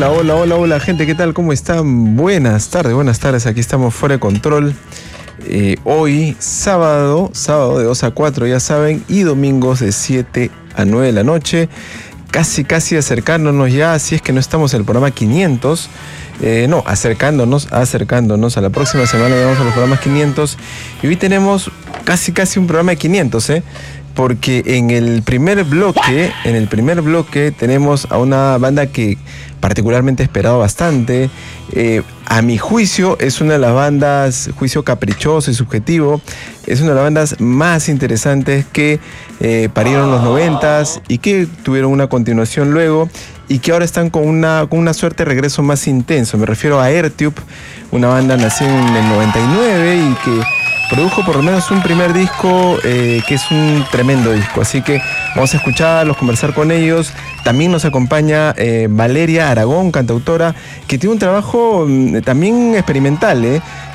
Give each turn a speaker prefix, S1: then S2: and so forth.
S1: Hola, gente, ¿qué tal? ¿Cómo están? Buenas tardes, aquí estamos Fuera de Control. Hoy, sábado de 2 a 4, ya saben, y domingos de 7 a 9 de la noche. Casi acercándonos ya, si es que no estamos en el programa 500. Acercándonos a la próxima semana, ya vamos a los programas 500. Y hoy tenemos casi un programa de 500, porque en el primer bloque tenemos a una banda que particularmente he esperado bastante. A mi juicio es una de las bandas, juicio caprichoso y subjetivo, es una de las bandas más interesantes que parieron los 90s y que tuvieron una continuación luego y que ahora están con una suerte de regreso más intenso. Me refiero a Airtube, una banda nacida en el 99 y que produjo por lo menos un primer disco que es un tremendo disco. Así que vamos a escucharlos, conversar con ellos. También nos acompaña Valeria Aragón, cantautora, que tiene un trabajo también experimental,